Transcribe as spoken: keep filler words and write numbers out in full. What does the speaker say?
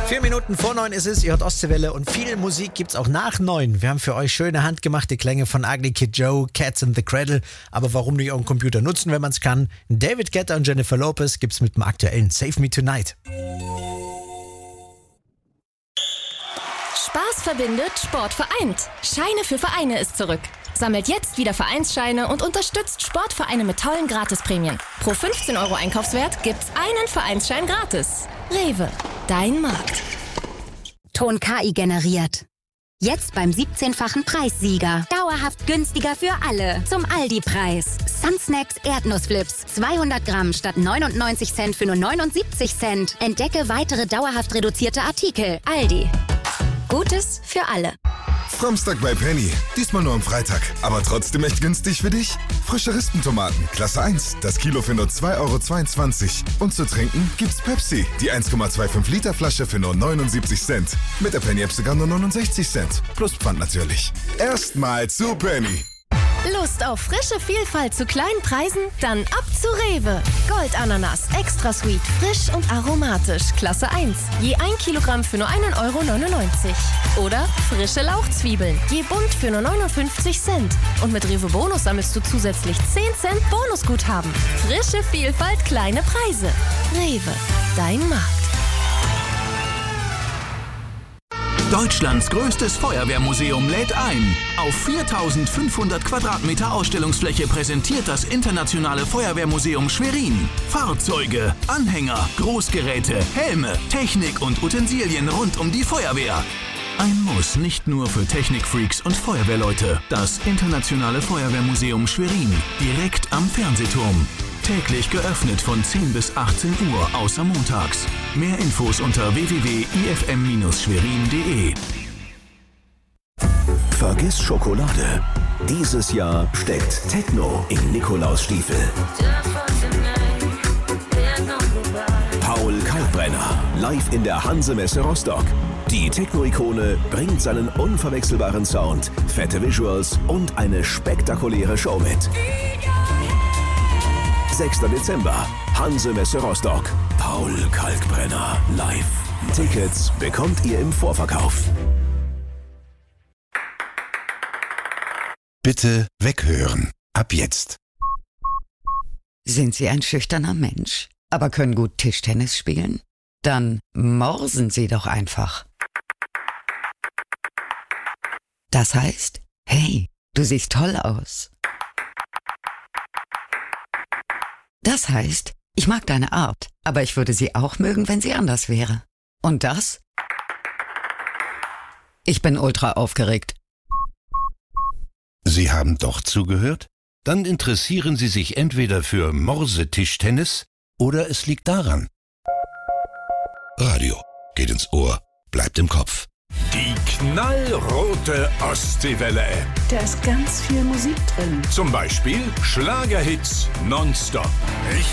Vier Minuten vor neun ist es, ihr hört Ostseewelle und viel Musik gibt's auch nach neun. Wir haben für euch schöne handgemachte Klänge von Ugly Kid Joe, Cats in the Cradle. Aber warum nicht auch einen Computer nutzen, wenn man es kann? David Guetta und Jennifer Lopez gibt's mit dem aktuellen Save Me Tonight. Spaß verbindet, Sport vereint. Scheine für Vereine ist zurück. Sammelt jetzt wieder Vereinsscheine und unterstützt Sportvereine mit tollen Gratisprämien. Pro fünfzehn Euro Einkaufswert gibt's einen Vereinsschein gratis. Rewe, dein Markt. Ton K I generiert. Jetzt beim siebzehnfachen Preissieger. Dauerhaft günstiger für alle. Zum Aldi-Preis. Sunsnacks Erdnussflips. zweihundert Gramm statt neunundneunzig Cent für nur neunundsiebzig Cent. Entdecke weitere dauerhaft reduzierte Artikel. Aldi. Gutes für alle. Samstag bei Penny. Diesmal nur am Freitag. Aber trotzdem echt günstig für dich? Frische Rispentomaten, Klasse eins. Das Kilo für nur zwei Euro zweiundzwanzig. Und zu trinken gibt's Pepsi. Die eins Komma fünfundzwanzig Liter Flasche für nur neunundsiebzig Cent. Mit der Penny-App sogar nur neunundsechzig Cent. Plus Pfand natürlich. Erstmal zu Penny. Lust auf frische Vielfalt zu kleinen Preisen? Dann ab zu Rewe. Goldananas, extra sweet, frisch und aromatisch, Klasse eins. Je ein Kilogramm für nur einen Euro neunundneunzig. Oder frische Lauchzwiebeln, je bunt für nur neunundfünfzig Cent. Und mit Rewe Bonus sammelst du zusätzlich zehn Cent Bonusguthaben. Frische Vielfalt, kleine Preise. Rewe, dein Markt. Deutschlands größtes Feuerwehrmuseum lädt ein. Auf viertausendfünfhundert Quadratmeter Ausstellungsfläche präsentiert das Internationale Feuerwehrmuseum Schwerin Fahrzeuge, Anhänger, Großgeräte, Helme, Technik und Utensilien rund um die Feuerwehr. Ein Muss nicht nur für Technikfreaks und Feuerwehrleute. Das Internationale Feuerwehrmuseum Schwerin, direkt am Fernsehturm. Täglich geöffnet von zehn bis achtzehn Uhr, außer montags. Mehr Infos unter w w w punkt i f m Bindestrich schwerin punkt d e. Vergiss Schokolade. Dieses Jahr steckt Techno in Nikolausstiefel. Paul Kalkbrenner, live in der Hanse-Messe Rostock. Die Techno-Ikone bringt seinen unverwechselbaren Sound, fette Visuals und eine spektakuläre Show mit. sechster Dezember, Hanse-Messe Rostock. Paul Kalkbrenner live. Tickets bekommt ihr im Vorverkauf. Bitte weghören. Ab jetzt. Sind Sie ein schüchterner Mensch, aber können gut Tischtennis spielen? Dann morsen Sie doch einfach. Das heißt, hey, du siehst toll aus. Das heißt, ich mag deine Art, aber ich würde sie auch mögen, wenn sie anders wäre. Und das? Ich bin ultra aufgeregt. Sie haben doch zugehört? Dann interessieren Sie sich entweder für Morsetischtennis oder es liegt daran. Radio geht ins Ohr, bleibt im Kopf. Die knallrote Ostseewelle. Da ist ganz viel Musik drin. Zum Beispiel Schlagerhits nonstop. Ich